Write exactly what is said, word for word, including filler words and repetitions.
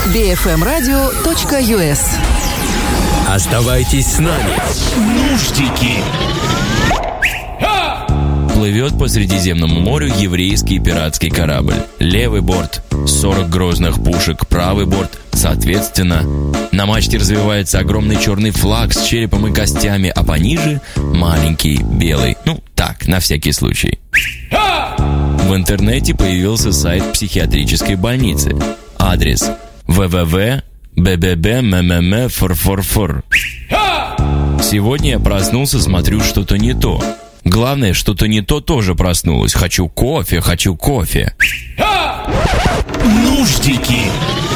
би эф эм радио точка ю эс. Оставайтесь с нами. Нуждики. Плывет по Средиземному морю еврейский пиратский корабль. Левый борт – сорок грозных пушек, правый борт – соответственно. На мачте развивается огромный черный флаг с черепом и костями, а пониже – маленький белый. Ну, так, на всякий случай. В интернете появился сайт психиатрической больницы. Адрес – дабл ю дабл ю дабл ю точка бэ бэ бэ эм эм эм эф эр эф эр эф эр. Сегодня я проснулся, смотрю, что-то не то. Главное, что-то не то тоже проснулось. Хочу кофе, хочу кофе. Нуждики.